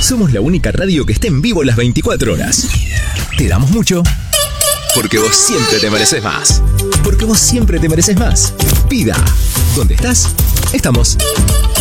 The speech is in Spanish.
Somos la única radio que esté en vivo las 24 horas. Te damos mucho, porque vos siempre te mereces más. Porque vos siempre te mereces más. Vida. ¿Dónde estás? Estamos.